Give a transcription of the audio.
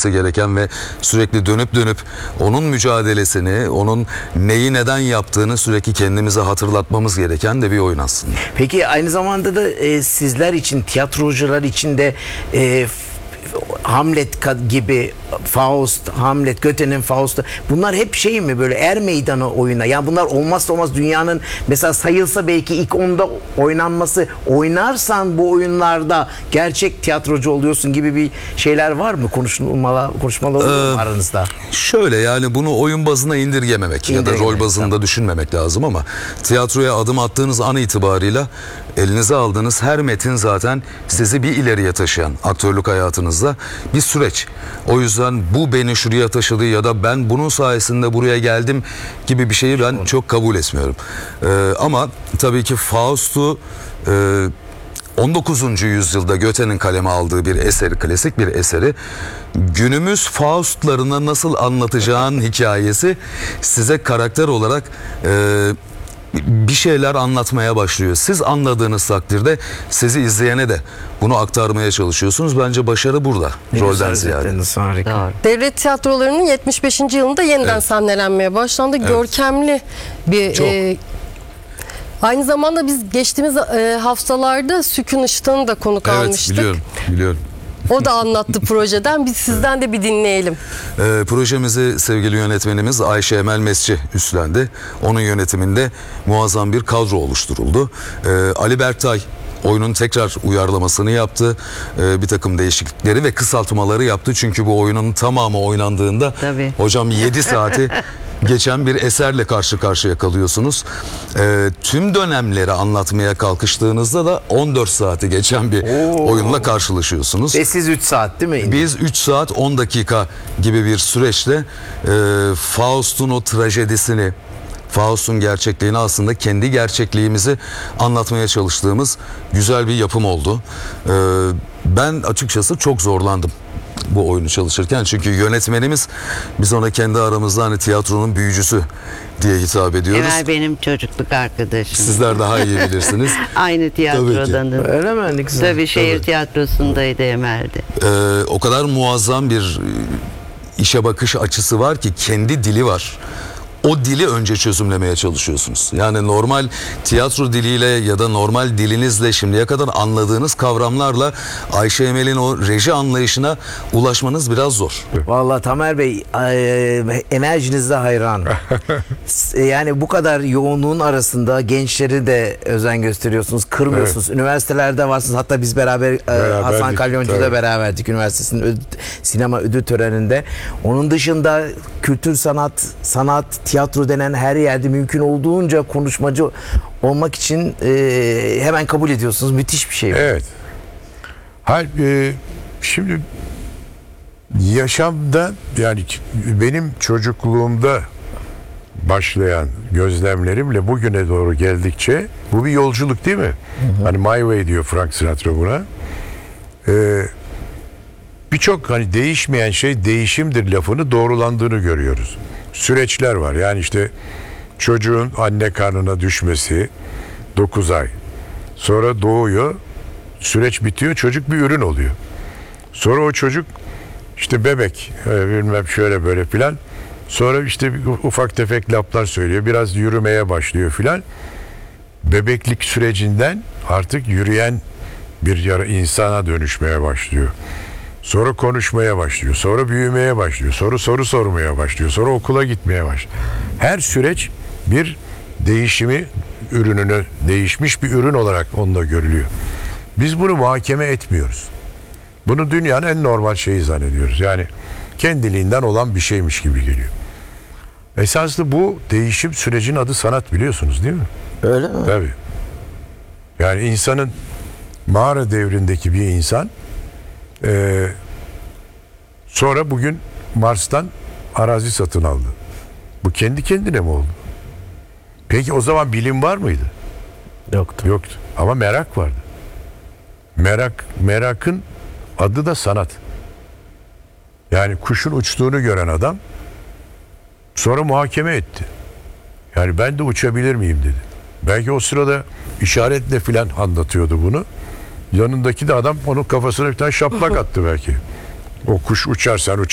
edilmesi gereken ve sürekli dönüp dönüp onun mücadelesini, onun neyi neden yaptığını sürekli kendimize hatırlatmamız gereken de bir oyun aslında. Peki aynı zamanda da sizler için, tiyatrocular için de Hamlet gibi, Faust, Hamlet, Goethe'nin Faust'u, bunlar hep şey mi, böyle er meydanı oyuna? Yani bunlar olmazsa olmaz, dünyanın mesela sayılsa belki ilk 10'da oynanması, oynarsan bu oyunlarda gerçek tiyatrocu oluyorsun gibi bir şeyler var mı? Konuşmalar oluyor mu aranızda? Şöyle, yani bunu oyun bazına indirgememek ya da rol bazında düşünmemek lazım ama tiyatroya adım attığınız an itibarıyla elinize aldığınız her metin zaten sizi bir ileriye taşıyan, aktörlük hayatınızda bir süreç. O yüzden bu beni şuraya taşıdı ya da ben bunun sayesinde buraya geldim gibi bir şeyi ben çok kabul etmiyorum. Ama tabii ki Faust'u 19. yüzyılda Goethe'nin kaleme aldığı bir eseri, klasik bir eseri, günümüz Faust'larına nasıl anlatacağın hikayesi size karakter olarak bir şeyler anlatmaya başlıyor. Siz anladığınız takdirde sizi izleyene de bunu aktarmaya çalışıyorsunuz. Bence başarı burada. Rolden ziyade. Harika. Devlet tiyatrolarının 75. yılında yeniden sahnelenmeye başlandı. Evet. Görkemli bir... aynı zamanda biz geçtiğimiz haftalarda Sükun Işıtan'ı da konuk almıştık. Evet, biliyorum. O da anlattı projeden. Biz sizden de bir dinleyelim. Projemizi sevgili yönetmenimiz Ayşe Emel Mesci üstlendi. Onun yönetiminde muazzam bir kadro oluşturuldu. Ali Berktay oyunun tekrar uyarlamasını yaptı. Bir takım değişiklikleri ve kısaltmaları yaptı. Çünkü bu oyunun tamamı oynandığında hocam 7 saati geçen bir eserle karşı karşıya kalıyorsunuz. Tüm dönemleri anlatmaya kalkıştığınızda da 14 saati geçen bir oyunla karşılaşıyorsunuz. Ve siz 3 saat değil mi? Biz 3 saat 10 dakika gibi bir süreçte Faust'un o trajedisini, Faust'un gerçekliğini, aslında kendi gerçekliğimizi anlatmaya çalıştığımız güzel bir yapım oldu. Ben açıkçası çok zorlandım bu oyunu çalışırken, çünkü yönetmenimiz, biz ona kendi aramızda hani tiyatronun büyücüsü diye hitap ediyoruz. Emel benim çocukluk arkadaşım. Sizler daha iyi bilirsiniz. Aynı tiyatrodanız. Öyle mi? Ne güzel. Tabii şehir tiyatrosundaydı Emel'de. O kadar muazzam bir işe bakış açısı var ki, kendi dili var. O dili önce çözümlemeye çalışıyorsunuz. Yani normal tiyatro diliyle ya da normal dilinizle, şimdiye kadar anladığınız kavramlarla Ayşe Emel'in o reji anlayışına ulaşmanız biraz zor. Vallahi Tamer Bey, enerjinize hayranım. Yani bu kadar yoğunluğun arasında gençleri de özen gösteriyorsunuz, kırmıyorsunuz. Evet. Üniversitelerde varsınız. Hatta biz beraber Hasan Kalyoncu'da beraberdik üniversitesinin sinema ödül töreninde. Onun dışında kültür sanat, tiyatro denen her yerde mümkün olduğunca konuşmacı olmak için hemen kabul ediyorsunuz. Müthiş bir şey. Evet. Şimdi yaşamda, yani benim çocukluğumda başlayan gözlemlerimle bugüne doğru geldikçe bu bir yolculuk değil mi? Hani My Way diyor Frank Sinatra buna. Birçok hani değişmeyen şey değişimdir lafını doğrulandığını görüyoruz. Süreçler var. Yani işte çocuğun anne karnına düşmesi 9 ay. Sonra doğuyor. Süreç bitiyor. Çocuk bir ürün oluyor. Sonra o çocuk işte bebek, bilmem şöyle böyle filan. Sonra işte ufak tefek laflar söylüyor. Biraz yürümeye başlıyor filan. Bebeklik sürecinden artık yürüyen bir insana dönüşmeye başlıyor. Sonra konuşmaya başlıyor. Sonra büyümeye başlıyor. Sonra soru sormaya başlıyor. Sonra okula gitmeye başlıyor. Her süreç bir değişimi ürününü, değişmiş bir ürün olarak onda görülüyor. Biz bunu muhakeme etmiyoruz. Bunu dünyanın en normal şeyi zannediyoruz. Yani kendiliğinden olan bir şeymiş gibi geliyor. Esaslı bu değişim sürecinin adı sanat, biliyorsunuz değil mi? Öyle mi? Tabii. Yani insanın mağara devrindeki bir insan sonra bugün Mars'tan arazi satın aldı. Bu kendi kendine mi oldu? Peki o zaman bilim var mıydı? Yoktu. Ama merak vardı. Merakın adı da sanat. Yani kuşun uçtuğunu gören adam sonra muhakeme etti. Yani ben de uçabilir miyim dedi. Belki o sırada işaretle filan anlatıyordu bunu. Yanındaki de adam onun kafasına bir tane şaplak attı belki. O kuş uçar, sen